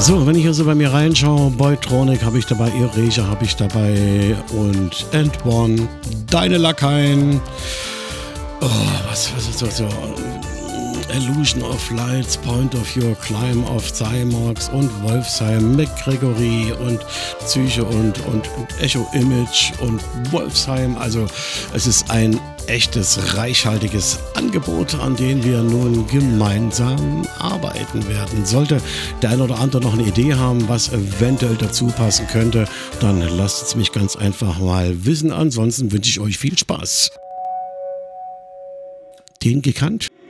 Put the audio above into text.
So, wenn ich also bei mir reinschaue, Boytronic habe ich dabei, Erasure habe ich dabei und End One, Deine Lakaien, was ist das so? Illusion of Lights, Point of View, Climb of Cymox und Wolfsheim, McGregory und Psyche und Echo Image und Wolfsheim. Also es ist ein echtes, reichhaltiges Angebot, an dem wir nun gemeinsam arbeiten werden. Sollte der ein oder andere noch eine Idee haben, was eventuell dazu passen könnte, dann lasst es mich ganz einfach mal wissen. Ansonsten wünsche ich euch viel Spaß. Den gekannt?